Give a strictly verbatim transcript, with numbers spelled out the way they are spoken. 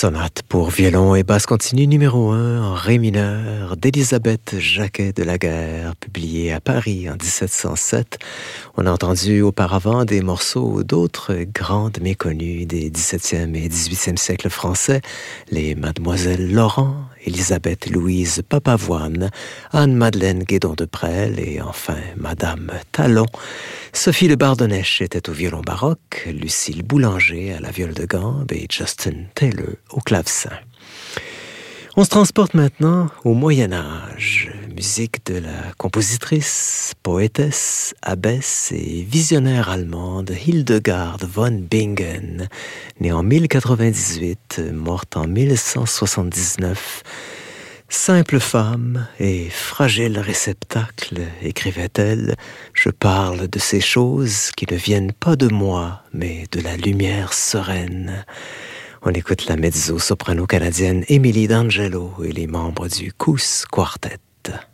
Sonate pour violon et basse continue numéro un en ré mineur d'Élisabeth Jacquet de Laguerre, publiée à Paris en dix-sept cent sept. On a entendu auparavant des morceaux d'autres grandes méconnues des dix-septième et dix-huitième siècles français, les Mademoiselle Laurent, Élisabeth Louise Papavoine, Anne-Madeleine Guédon de Presles et enfin Madame Talon. Sophie de Bardonnèche était au violon baroque, Lucille Boulanger à la viole de gambe et Justin Taylor au clavecin. On se transporte maintenant au Moyen Âge, musique de la compositrice, poétesse, abbesse et visionnaire allemande Hildegard von Bingen, née en mille quatre-vingt-dix-huit, morte en mille cent soixante-dix-neuf. Simple femme et fragile réceptacle, écrivait-elle, je parle de ces choses qui ne viennent pas de moi, mais de la lumière sereine. On écoute la mezzo-soprano canadienne Émilie D'Angelo et les membres du Cous Quartet.